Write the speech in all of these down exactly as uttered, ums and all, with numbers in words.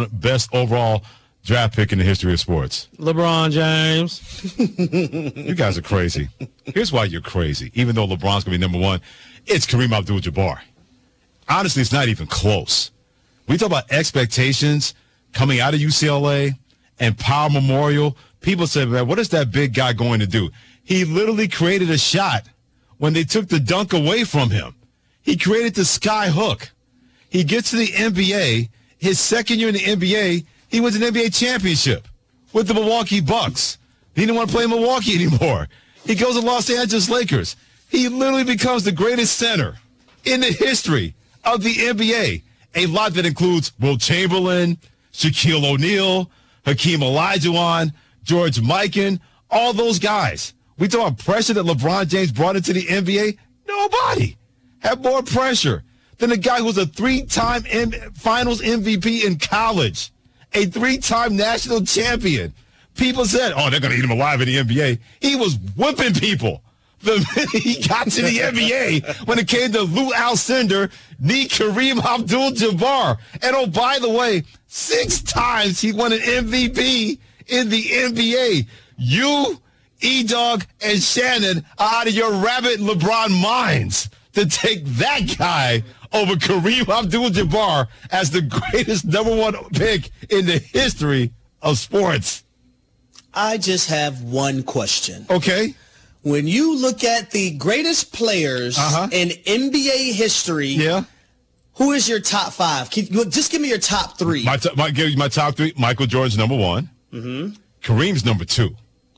one best overall draft pick in the history of sports? LeBron James. You guys are crazy. Here's why you're crazy. Even though LeBron's going to be number one, it's Kareem Abdul-Jabbar. Honestly, it's not even close. We talk about expectations coming out of U C L A and Power Memorial. People said, man, what is that big guy going to do? He literally created a shot when they took the dunk away from him. He created the sky hook. He gets to the N B A. His second year in the N B A, he wins an N B A championship with the Milwaukee Bucks. He didn't want to play in Milwaukee anymore. He goes to Los Angeles Lakers. He literally becomes the greatest center in the history of the N B A. A lot that includes Will Chamberlain, Shaquille O'Neal, Hakeem Olajuwon, George Mikan, all those guys. We talk about pressure that LeBron James brought into the N B A. Nobody had more pressure than the guy who was a three-time M- finals M V P in college, a three-time national champion. People said, oh, they're going to eat him alive in the N B A. He was whipping people the minute he got to the N B A when it came to Lou Alcindor, knee Kareem Abdul-Jabbar. And, oh, by the way, six times he won an M V P in the N B A. You, E-Dog, and Shannon are out of your rabbit LeBron minds to take that guy over Kareem Abdul-Jabbar as the greatest number one pick in the history of sports. I just have one question. Okay. When you look at the greatest players uh-huh. in N B A history, yeah. who is your top five? Keep, just give me your top three. My, t- my, give you my top three. Michael Jordan's number one. Mm-hmm. Kareem's number two.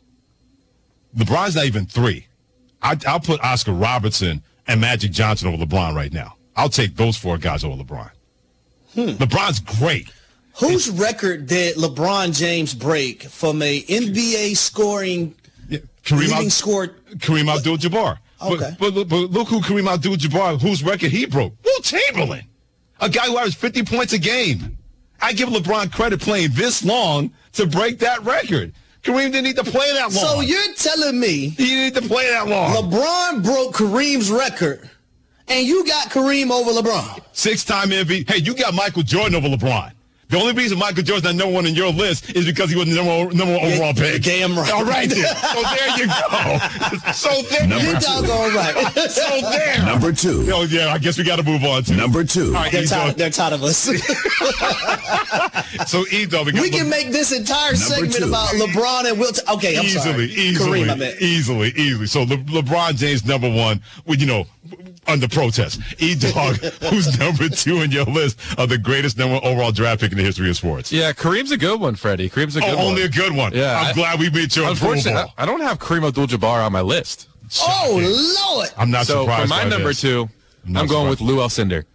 LeBron's not even three. I, I'll put Oscar Robertson and Magic Johnson over LeBron right now. I'll take those four guys over LeBron. Hmm. LeBron's great. Whose it's, record did LeBron James break from a N B A scoring yeah, Kareem leading Al- scored? Kareem Abdul-Jabbar. Okay. But, but, but look who Kareem Abdul-Jabbar, whose record he broke. Will Chamberlain, a guy who averaged fifty points a game. I give LeBron credit playing this long to break that record. Kareem didn't need to play that long. So you're telling me he didn't need to play that long. LeBron broke Kareem's record, and you got Kareem over LeBron. Six-time M V P. Hey, you got Michael Jordan over LeBron. The only reason Michael Jordan's not number one in your list is because he was the number, number one overall pick. Damn right. All right, then. So there you go. So there. You're doggone right. So there. Number two. Oh, yeah, I guess we got to move on to number two. All right, they're, tired, they're tired of us. So, Edo, we, we can Le- make this entire segment two. About LeBron and Wilt. Okay, I'm easily, sorry. Easily, Kareem, I meant. easily, easily. So Le- LeBron James number one, with, you know, under protest. E-Dog, who's number two in your list of the greatest number one overall draft pick in the history of sports. Yeah, Kareem's a good one, Freddie. Kareem's a good oh, one. only a good one. Yeah, I'm I, glad we made your Unfortunately, approval. I, I don't have Kareem Abdul-Jabbar on my list. Oh, Lord. I'm not so surprised. So for my by number this. two, I'm, I'm going with Lou Alcindor.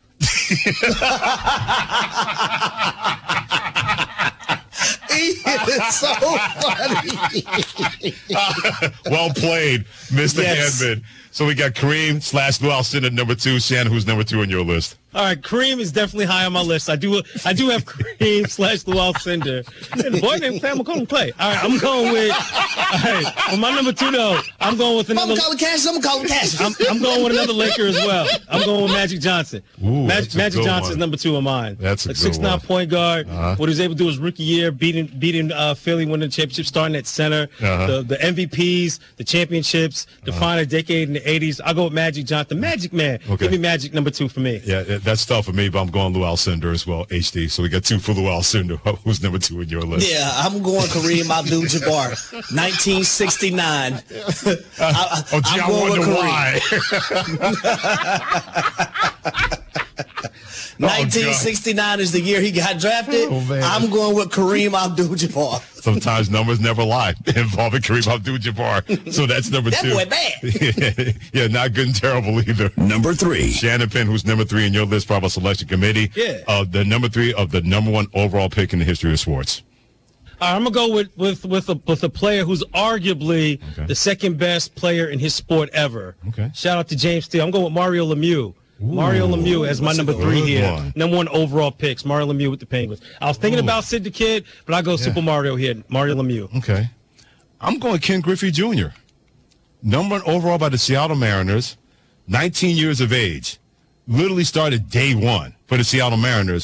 He is so funny. uh, well played, Mister Yes. Handman. So we got Kareem slash Lou Alcindor number two. Shannon, who's number two on your list? All right, Kareem is definitely high on my list. I do I do have Kareem slash Lou Alcindor. And the boy named Clay, I'm going to call him Clay. All right, I'm going with, all right, for my number two, though, I'm going with another. I'm calling Cassius. I'm calling Cassius. I'm, I'm going with another Laker as well. I'm going with Magic Johnson. Ooh, Magic, Magic Johnson's one. number two of mine. That's a like good six nine one. point guard. Uh-huh. What he was able to do his rookie year, beating beating uh, Philly, winning the championship, starting at center. Uh-huh. The the M V Ps, the championships, define uh-huh. a decade in the eighties. I go with Magic Johnson, Magic Man. Okay. Give me Magic number two for me. Yeah, that's tough for me, but I'm going Lou Alcindor as well, H D. So we got two for Lou Alcindor. Who's number two in your list? Yeah, I'm going Kareem Abdul-Jabbar, nineteen sixty-nine. Uh, I, oh, gee, I'm I going wonder with why. nineteen sixty-nine is the year he got drafted. Oh, man. I'm going with Kareem Abdul-Jabbar. Sometimes numbers never lie involving Kareem Abdul-Jabbar. So that's number that two. That boy bad. Yeah, not good and terrible either. Number three. Shannon Penn, who's number three in your list, Bravo Selection Committee. Yeah. Uh, the number three of the number one overall pick in the history of sports. All right, I'm gonna go with with with a with a player who's arguably Okay. the second best player in his sport ever. Okay. Shout out to James Steele. I'm going with Mario Lemieux. Mario Lemieux as my number three good here. one. Number one overall picks. Mario Lemieux with the Penguins. I was thinking Ooh. about Sid the Kid, but I go Super Mario here. Mario Lemieux. Okay. I'm going Ken Griffey Junior Number one overall by the Seattle Mariners, nineteen years of age. Literally started day one for the Seattle Mariners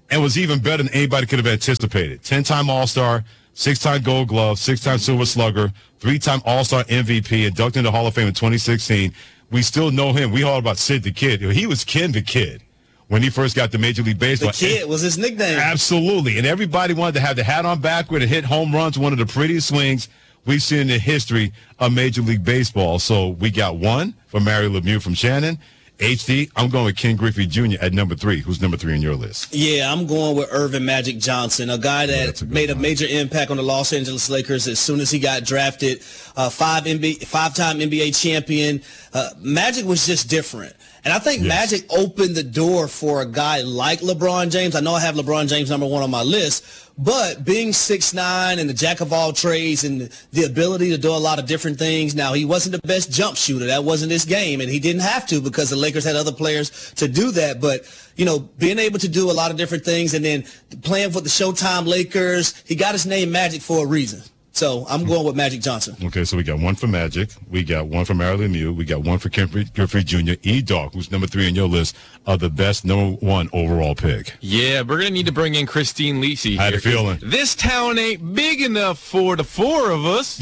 and was even better than anybody could have anticipated. ten-time All-Star, six-time Gold Glove, six-time Silver Slugger, three-time All-Star M V P, inducted into the Hall of Fame in twenty sixteen. We still know him. We heard about Sid the Kid. He was Ken the Kid when he first got to Major League Baseball. The Kid was his nickname. Absolutely. And everybody wanted to have the hat on backward and hit home runs, one of the prettiest swings we've seen in the history of Major League Baseball. So we got one for Mario Lemieux from Shannon. H D, I'm going with Ken Griffey Junior at number three. Who's number three on your list? Yeah, I'm going with Irvin Magic Johnson, a guy that yeah, a made one. a major impact on the Los Angeles Lakers as soon as he got drafted. Uh, five N B A, five-time N B A champion. Uh, Magic was just different. And I think yes. Magic opened the door for a guy like LeBron James. I know I have LeBron James number one on my list, but being six nine and the jack of all trades and the ability to do a lot of different things. Now, he wasn't the best jump shooter. That wasn't his game, and he didn't have to because the Lakers had other players to do that. But, you know, being able to do a lot of different things and then playing for the Showtime Lakers, he got his name Magic for a reason. So I'm going with Magic Johnson. Okay, so we got one for Magic. We got one for Mario Lemieux. We got one for Ken Griffey Junior E-Dog, who's number three on your list of the best number one overall pick. Yeah, we're going to need to bring in Christine Lisi. I had here, a feeling. This town ain't big enough for the four of us.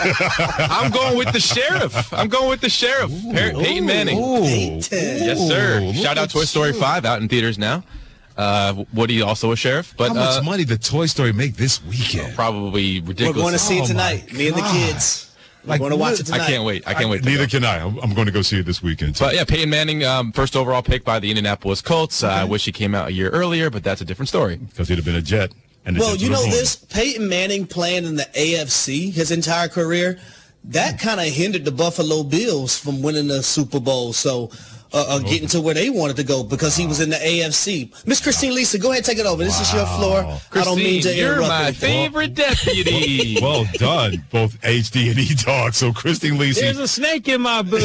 I'm going with the sheriff. I'm going with the sheriff, ooh, Pey- Peyton Manning. Ooh, Peyton. Yes, sir. Ooh, Shout out Toy Story five, out in theaters now. Uh, Woody also a sheriff. But, how much uh, money did Toy Story make this weekend? Probably ridiculous. We're going to see it Oh, tonight. Me and the kids. We're Like, going to watch it tonight. I can't wait. I can't wait. To Neither go. can I. I'm, I'm going to go see it this weekend, too. But, yeah, Peyton Manning, um, first overall pick by the Indianapolis Colts. Uh, I wish he came out a year earlier, but that's a different story. Because he'd have been a Jet. And the Well, Jets you would know have won. this, Peyton Manning playing in the A F C his entire career, that kind of hindered the Buffalo Bills from winning the Super Bowl. So uh, uh, getting to where they wanted to go because he was in the A F C. Miss Christine Lisa, go ahead, take it over. This is your floor. Christine, I don't mean to you're interrupt my anything. favorite deputy. Well done, both H D and E-Dog. So Christine Lisi. There's a snake in my boot.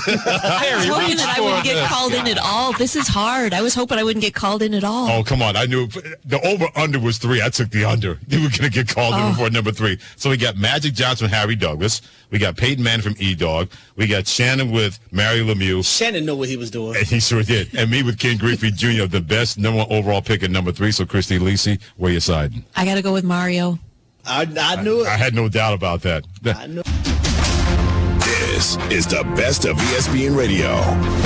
I was hoping that I wouldn't get called in at all. This is hard. I was hoping I wouldn't get called in at all. Oh, come on. I knew the over-under was three. I took the under. You were going to get called Oh. in before number three. So we got Magic Johnson, Harry Douglas. We got Peyton Manning from E-Dog. We got Shannon with Mario Lemieux. Shannon knew what he was doing. And he sure did. And me with Ken Griffey Junior, the best number one overall pick at number three. So Christine Lisi, where you siding? I got to go with Mario. I, I knew it. I had no doubt about that. I knew This is the best of E S P N Radio.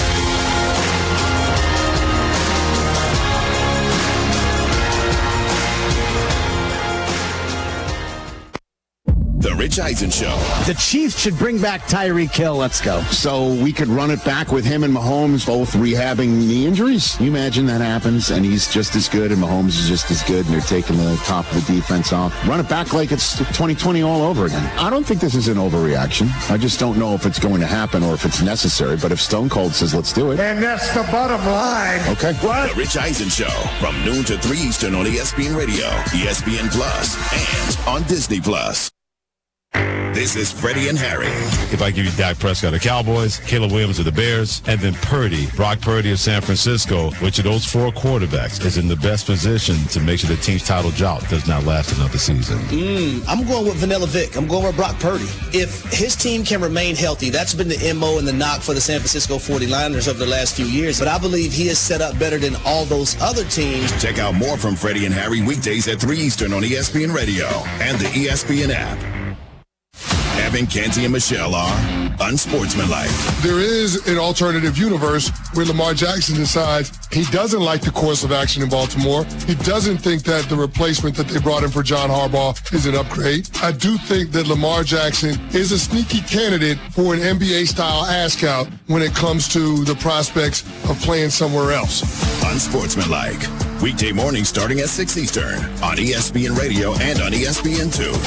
The Rich Eisen Show. The Chiefs should bring back Tyreek Hill. Let's go. So we could run it back with him and Mahomes both rehabbing knee injuries. Can you imagine that happens and he's just as good and Mahomes is just as good and they're taking the top of the defense off? Run it back like it's twenty twenty all over again. I don't think this is an overreaction. I just don't know if it's going to happen or if it's necessary. But if Stone Cold says let's do it. And that's the bottom line. Okay. The Rich Eisen Show from noon to three Eastern on E S P N Radio, E S P N Plus, and on Disney Plus. This is Freddie and Harry. If I give you Dak Prescott of the Cowboys, Caleb Williams of the Bears, and then Purdy, Brock Purdy of San Francisco, which of those four quarterbacks is in the best position to make sure the team's title drought does not last another season? Mm, I'm going with Vanilla Vic. I'm going with Brock Purdy. If his team can remain healthy, that's been the M O and the knock for the San Francisco forty-niners over the last few years. But I believe he is set up better than all those other teams. Check out more from Freddie and Harry weekdays at three Eastern on E S P N Radio and the E S P N app. Evan, Canty, and Michelle are unsportsmanlike. There is an alternative universe where Lamar Jackson decides he doesn't like the course of action in Baltimore. He doesn't think that the replacement that they brought in for John Harbaugh is an upgrade. I do think that Lamar Jackson is a sneaky candidate for an N B A-style ask-out when it comes to the prospects of playing somewhere else. Unsportsmanlike. Weekday mornings starting at six Eastern on E S P N Radio and on E S P N two.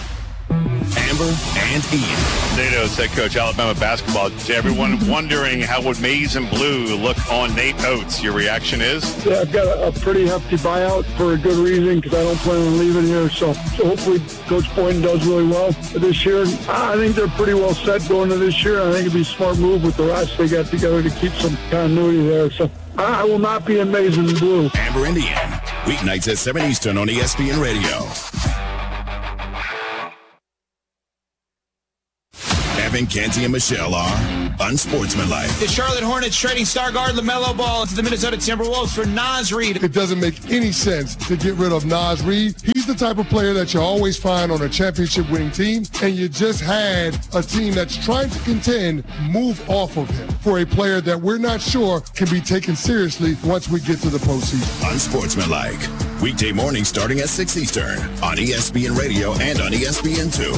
Amber and Ian. Nate Oates, head coach, Alabama basketball. To everyone wondering how would Maize and Blue look on Nate Oates, your reaction is? Yeah, I've got a, a pretty hefty buyout for a good reason because I don't plan on leaving here. So, so hopefully Coach Boynton does really well this year. I think they're pretty well set going into this year. I think it'd be a smart move with the rest they got together to keep some continuity there. So I, I will not be in Maize and Blue. Amber and Ian. Weeknights at seven Eastern on E S P N Radio. Kevin, Canty, and Michelle are unsportsmanlike. The Charlotte Hornets trading star guard LaMelo Ball to the Minnesota Timberwolves for Naz Reid. It doesn't make any sense to get rid of Naz Reid. He's the type of player that you always find on a championship-winning team, and you just had a team that's trying to contend move off of him for a player that we're not sure can be taken seriously once we get to the postseason. Unsportsmanlike. Weekday morning starting at six Eastern on E S P N Radio and on E S P N two.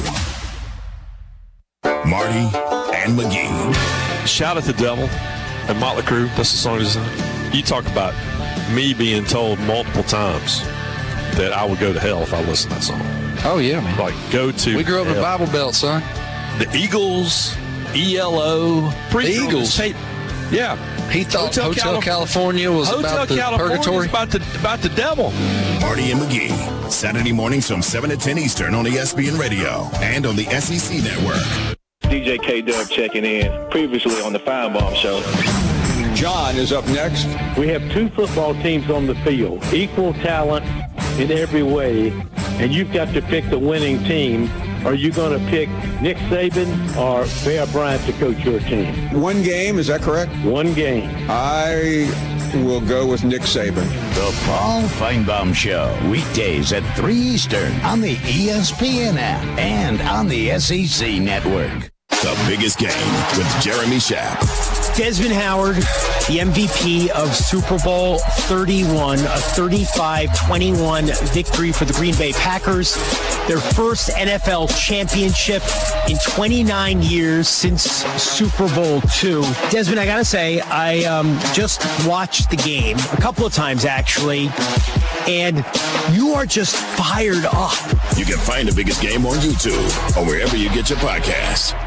Marty and McGee. Shout at the Devil and Motley Crue. That's the song design. You talk about me being told multiple times that I would go to hell if I listened to that song. Oh, yeah, man. Like, go to We grew up hell. in Bible Belt, son. The Eagles, E L O. The Eagles? Tape. Yeah. He thought Hotel, Hotel Calif- California was Hotel about the California purgatory. about the, about the devil. Marty and McGee. Saturday mornings from seven to ten Eastern on E S P N Radio and on the S E C Network. D J K-Dub checking in, previously on the Feinbaum Show. John is up next. We have two football teams on the field, equal talent in every way, and you've got to pick the winning team. Are you going to pick Nick Saban or Bear Bryant to coach your team? One game, is that correct? One game. I will go with Nick Saban. The Paul Feinbaum Show, weekdays at three Eastern on the E S P N app and on the S E C Network. The biggest game with Jeremy Schaap. Desmond Howard, the M V P of Super Bowl thirty-one, a thirty-five twenty-one victory for the Green Bay Packers, their first N F L championship in twenty-nine years since Super Bowl two. Desmond, I gotta say, I um, just watched the game a couple of times, actually, and you are just fired up. You can find the biggest game on YouTube or wherever you get your podcasts.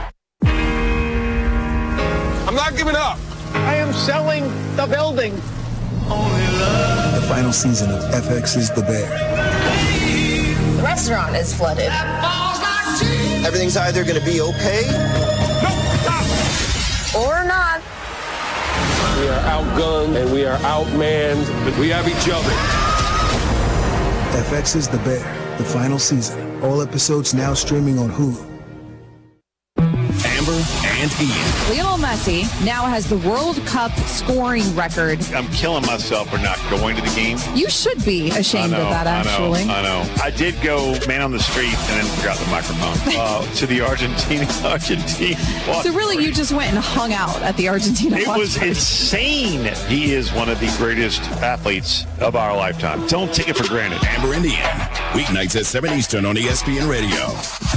I'm not giving up. I am selling the building. The final season of F X's The Bear. The restaurant is flooded. Everything's either going to be okay or not. We are outgunned and we are outmanned, but we have each other. F X's The Bear, the final season. All episodes now streaming on Hulu. Amber and Ian. Lionel Messi now has the World Cup scoring record. I'm killing myself for not going to the game. You should be ashamed I know, of that, actually. I know, I know. I did go man on the street and then forgot the microphone uh, to the Argentina. Argentina. So really, you just went and hung out at the Argentina. It was party. insane. He is one of the greatest athletes of our lifetime. Don't take it for granted. Amber and Ian. Weeknights at seven Eastern on E S P N Radio.